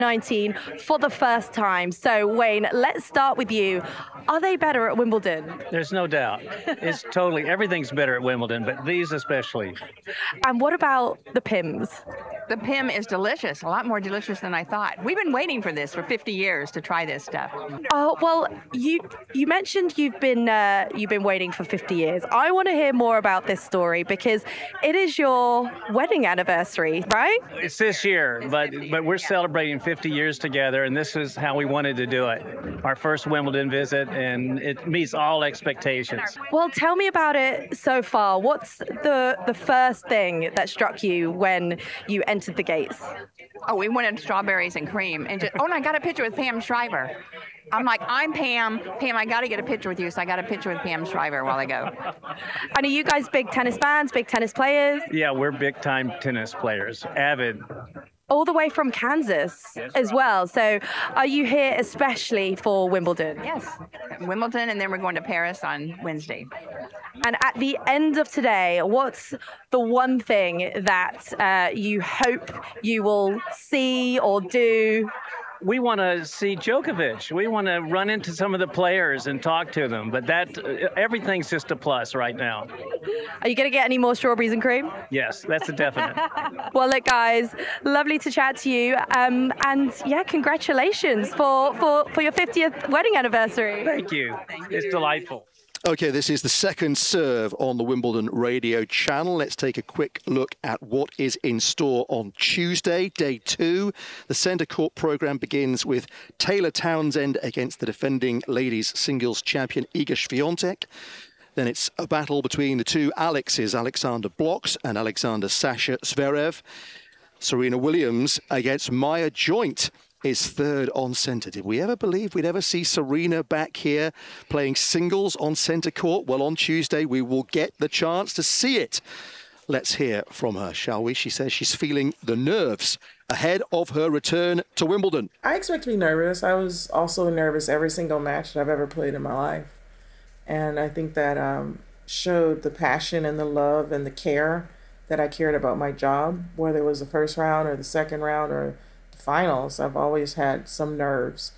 19 for the first time. So, Wayne, let's start with you. Are they better at Wimbledon? There's no doubt. It's totally, everything's better at Wimbledon, but these especially. And what about the Pims? The PIM is delicious, a lot more delicious than I thought. We've been waiting for this for 50 years to try this stuff. Oh, well, you mentioned you've been waiting for 50 years. I want to hear more about this story because it is your wedding anniversary, right? It's this year, but we're celebrating 50 years together, and this is how we wanted to do it. Our first Wimbledon visit, and it meets all expectations. Well, tell me about it so far. What's the first thing that struck you when you entered the gates? Oh, we wanted strawberries and cream. And I got a picture with Pam Shriver. I'm like, I'm Pam. Pam, I got to get a picture with you. So I got a picture with Pam Shriver while I go. And are you guys big tennis fans, big tennis players? Yeah, we're big-time tennis players, avid. All the way from Kansas as well. So are you here especially for Wimbledon? Yes, Wimbledon, and then we're going to Paris on Wednesday. And at the end of today, what's the one thing that you hope you will see or do? We want to see Djokovic. We want to run into some of the players and talk to them. But everything's just a plus right now. Are you going to get any more strawberries and cream? Yes, that's a definite. Well, look, guys, lovely to chat to you. And yeah, congratulations for your 50th wedding anniversary. Thank you. It's delightful. Okay, this is the second serve on the Wimbledon radio channel. Let's take a quick look at what is in store on Tuesday, day 2. The centre court programme begins with Taylor Townsend against the defending ladies singles champion Iga Swiatek. Then it's a battle between the two Alexes, Alexander Blocks and Alexander Sasha Zverev. Serena Williams against Maya Joint is third on centre. Did we ever believe we'd ever see Serena back here playing singles on centre court? Well, on Tuesday, we will get the chance to see it. Let's hear from her, shall we? She says she's feeling the nerves ahead of her return to Wimbledon. I expect to be nervous. I was also nervous every single match that I've ever played in my life. And I think that showed the passion and the love and the care that I cared about my job, whether it was the first round or the second round or finals. I've always had some nerves,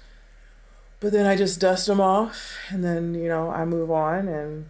but then I just dust them off, and then I move on,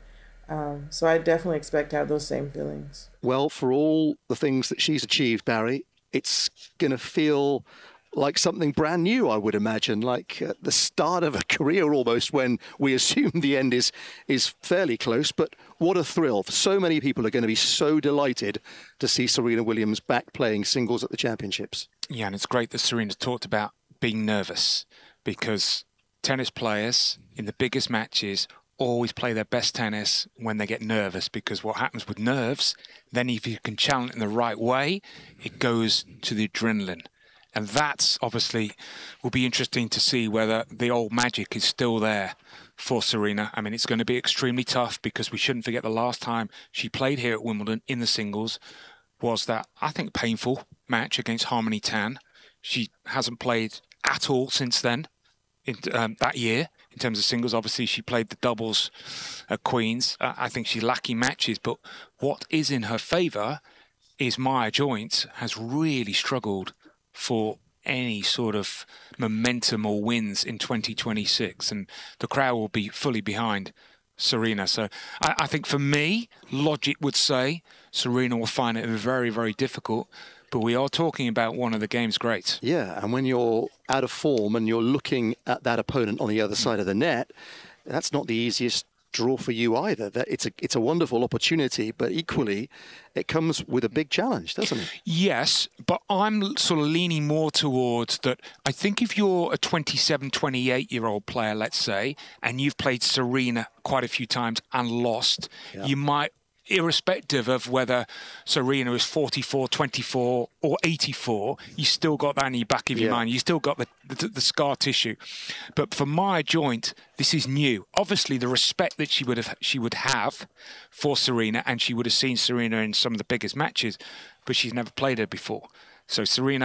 and so I definitely expect to have those same feelings. Well, for all the things that she's achieved, Barry, it's gonna feel like something brand new, I would imagine, like the start of a career almost, when we assume the end is fairly close. But what a thrill. So many people are going to be so delighted to see Serena Williams back playing singles at the championships. Yeah, and it's great that Serena talked about being nervous, because tennis players in the biggest matches always play their best tennis when they get nervous, because what happens with nerves, then if you can channel it in the right way, it goes to the adrenaline. And that's obviously will be interesting to see whether the old magic is still there for Serena. I mean, it's going to be extremely tough, because we shouldn't forget the last time she played here at Wimbledon in the singles was that, I think, painful match against Harmony Tan. She hasn't played at all since then, in that year, in terms of singles. Obviously, she played the doubles at Queen's. I think she's lacking matches, but what is in her favour is Maya Joint has really struggled for any sort of momentum or wins in 2026, and the crowd will be fully behind Serena. So I think for me, logic would say Serena will find it very, very difficult, but we are talking about one of the game's greats. Yeah, and when you're out of form and you're looking at that opponent on the other side of the net, that's not the easiest draw for you either. That it's a wonderful opportunity, but equally it comes with a big challenge, doesn't it? Yes, but I'm sort of leaning more towards that. I think if you're a 27, 28-year-old player, let's say, and you've played Serena quite a few times and lost, you might, irrespective of whether Serena is 44, 24 or 84, you still got that in the back of your mind. You still got the scar tissue. But for Maya Joint, this is new. Obviously, the respect that she would have for Serena, and she would have seen Serena in some of the biggest matches, but she's never played her before. So Serena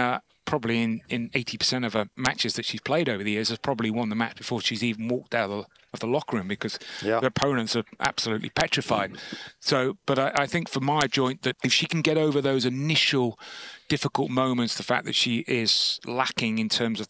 probably in 80% of her matches that she's played over the years, has probably won the match before she's even walked out of the locker room, because the opponents are absolutely petrified. So, but I think for Maia Joint, that if she can get over those initial difficult moments, the fact that she is lacking in terms of